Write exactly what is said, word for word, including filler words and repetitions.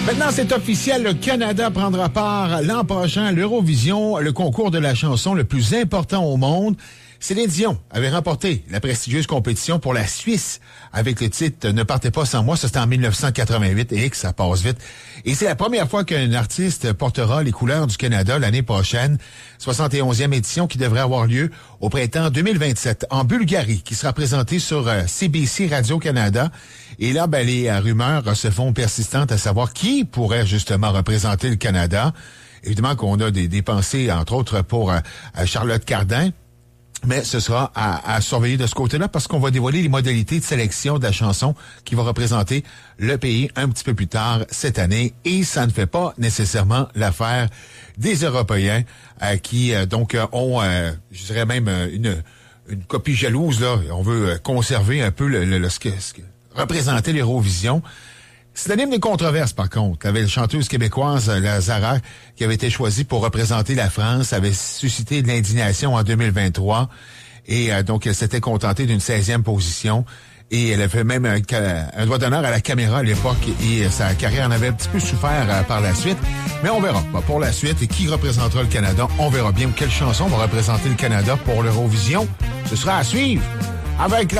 Maintenant, c'est officiel, le Canada prendra part l'an prochain à l'Eurovision, le concours de la chanson le plus important au monde. Céline Dion avait remporté la prestigieuse compétition pour la Suisse avec le titre « Ne partez pas sans moi ». Ça, c'était en dix-neuf cent quatre-vingt-huit. Et que ça passe vite. Et c'est la première fois qu'un artiste portera les couleurs du Canada l'année prochaine. soixante et onzième édition qui devrait avoir lieu au printemps deux mille vingt-sept en Bulgarie, qui sera présentée sur euh, C B C Radio-Canada. Et là, ben, les euh, rumeurs se font persistantes à savoir qui pourrait justement représenter le Canada. Évidemment qu'on a des, des pensées, entre autres, pour euh, Charlotte Cardin. Mais ce sera à, à surveiller de ce côté-là parce qu'on va dévoiler les modalités de sélection de la chanson qui va représenter le pays un petit peu plus tard cette année. Et ça ne fait pas nécessairement l'affaire des Européens euh, qui euh, donc euh, ont, euh, je dirais même, euh, une, une copie jalouse. Là. On veut euh, conserver un peu le, le, le, ce que, ce que représentait l'Eurovision. C'est un hymne des controverses, par contre. Il y avait la chanteuse québécoise, la Zara, qui avait été choisie pour représenter la France, avait suscité de l'indignation en deux mille vingt-trois. Et euh, donc, elle s'était contentée d'une seizième position. Et elle a fait même un, un doigt d'honneur à la caméra à l'époque. Et euh, sa carrière en avait un petit peu souffert euh, par la suite. Mais on verra. Bah, pour la suite, et qui représentera le Canada, on verra bien quelle chanson va représenter le Canada pour l'Eurovision. Ce sera à suivre avec la